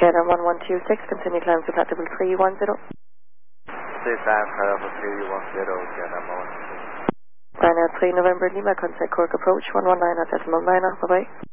KLM 1126, continue climb to Platable 310. Stay time, Platable 310, KLM 126. Ryanair 3 November Lima, contact Cork approach 119 at decimal 9, bye bye.